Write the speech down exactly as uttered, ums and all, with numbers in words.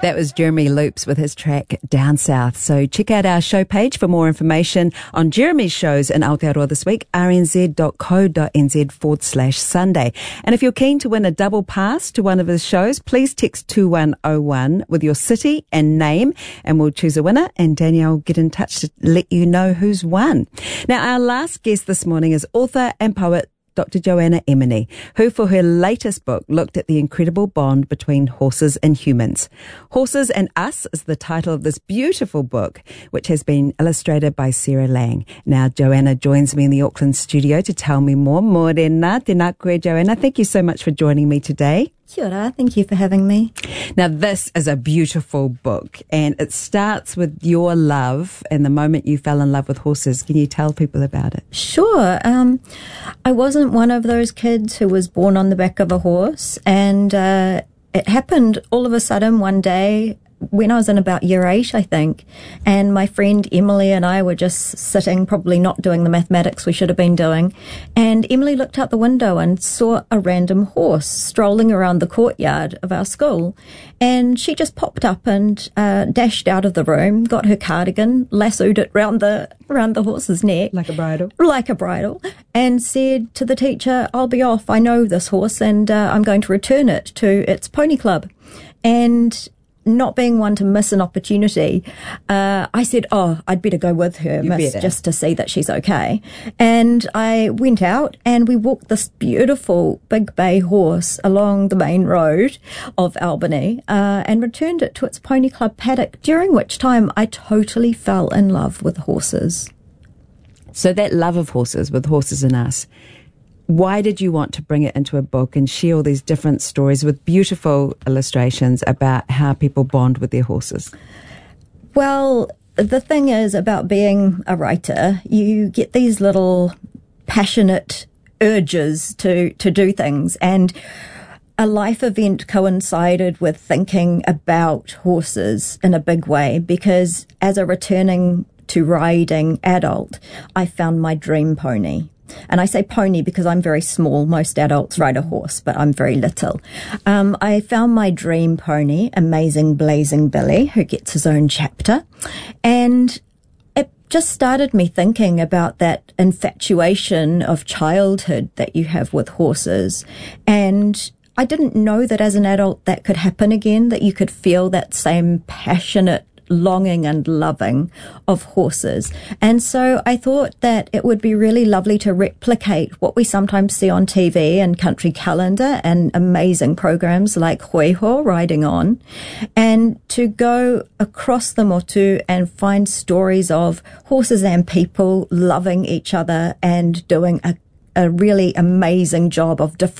That was Jeremy Loops with his track Down South. So check out our show page for more information on Jeremy's shows in Aotearoa this week, rnz.co.nz forward slash Sunday. And if you're keen to win a double pass to one of his shows, please text two one oh one with your city and name, and we'll choose a winner, and Danielle will get in touch to let you know who's won. Now, our last guest this morning is author and poet Doctor Joanna Emini, who for her latest book looked at the incredible bond between horses and humans. Horses and Us is the title of this beautiful book, which has been illustrated by Sarah Lang. Now, Joanna joins me in the Auckland studio to tell me more. Morena, tēnā koe, Joanna. Thank you so much for joining me today. Kia ora, thank you for having me. Now, this is a beautiful book, and it starts with your love and the moment you fell in love with horses. Can you tell people about it? Sure. Um, I wasn't one of those kids who was born on the back of a horse, and uh, it happened all of a sudden one day when I was in about year eight, I think, and my friend Emily and I were just sitting, probably not doing the mathematics we should have been doing, and Emily looked out the window and saw a random horse strolling around the courtyard of our school, and she just popped up and uh, dashed out of the room, got her cardigan, lassoed it round the around the horse's neck. Like a bridle? Like a bridle, and said to the teacher, I'll be off, I know this horse, and uh, I'm going to return it to its pony club. And not being one to miss an opportunity, uh, I said, oh, I'd better go with her, You miss, better. just to see that she's okay. And I went out and we walked this beautiful big bay horse along the main road of Albany uh, and returned it to its pony club paddock, during which time I totally fell in love with horses. So that love of horses, with Horses and Us, why did you want to bring it into a book and share all these different stories with beautiful illustrations about how people bond with their horses? Well, the thing is about being a writer, you get these little passionate urges to, to do things, and a life event coincided with thinking about horses in a big way, because as a returning to riding adult, I found my dream pony. And I say pony because I'm very small. Most adults ride a horse, but I'm very little. Um, I found my dream pony, Amazing Blazing Billy, who gets his own chapter. And it just started me thinking about that infatuation of childhood that you have with horses. And I didn't know that as an adult that could happen again, that you could feel that same passionate longing and loving of horses. And so I thought that it would be really lovely to replicate what we sometimes see on T V and Country Calendar and amazing programs like Hoiho, Riding On, and to go across the motu and find stories of horses and people loving each other and doing a, a really amazing job of different